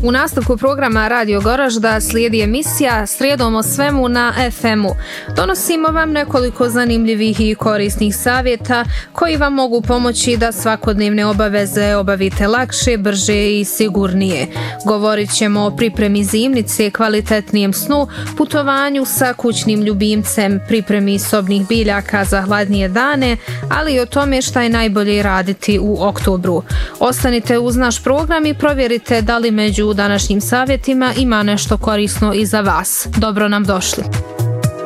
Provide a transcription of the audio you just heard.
U nastavku programa Radio Goražda slijedi emisija Srijedom o svemu na FM-u. Donosimo vam nekoliko zanimljivih i korisnih savjeta koji vam mogu pomoći da svakodnevne obaveze obavite lakše, brže i sigurnije. Govorit ćemo o pripremi zimnice, kvalitetnijem snu, putovanju sa kućnim ljubimcem, pripremi sobnih biljaka za hladnije dane, ali i o tome šta je najbolje raditi u oktobru. Ostanite uz naš program i provjerite da li među današnjim savjetima ima nešto korisno i za vas. Dobro nam došli.